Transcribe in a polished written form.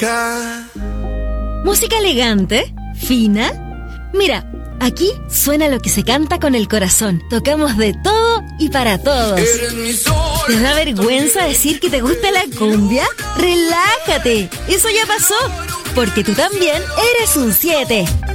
boca. ¿Música elegante? ¿Fina? Mira, aquí suena lo que se canta con el corazón. Tocamos de todo y para todos. Eres mi sol. ¿Te da vergüenza decir que te gusta la cumbia? ¡Relájate! Eso ya pasó, porque tú también eres un 7.